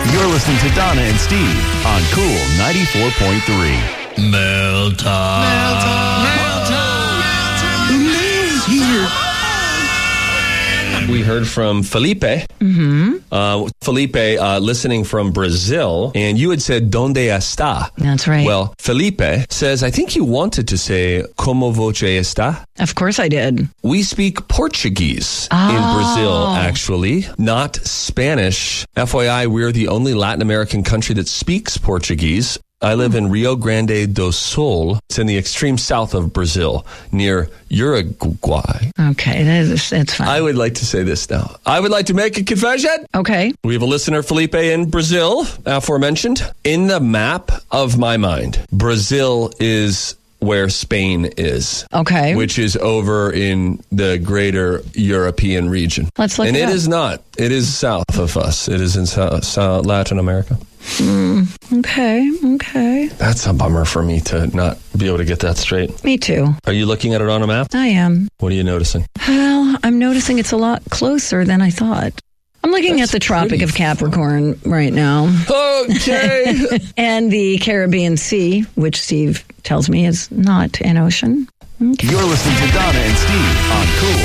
You're listening to Donna and Steve on Cool 94.3. Mail time. We heard from Felipe. Felipe listening from Brazil, and you had said "Donde está?" That's right. Well, Felipe says, I think you wanted to say "Como você está?" Of course I did. We speak Portuguese in Brazil, actually, not Spanish. FYI, we're the only Latin American country that speaks Portuguese. I live in Rio Grande do Sul. It's in the extreme south of Brazil, near Uruguay. Okay, that's fine. I would like to say this now. I would like to make a confession. Okay. We have a listener, Felipe, in Brazil, aforementioned. In the map of my mind, Brazil is where Spain is. Okay. Which is over in the greater European region. Let's look and it it up. is not. It is south of us. It is in South Latin America. Okay. That's a bummer for me to not be able to get that straight. Me too. Are you looking at it on a map? I am. What are you noticing? Well, I'm noticing it's a lot closer than I thought. I'm looking at the Tropic of Capricorn right now. Okay. And the Caribbean Sea, which Steve tells me is not an ocean. Okay. You're listening to Donna and Steve on Cool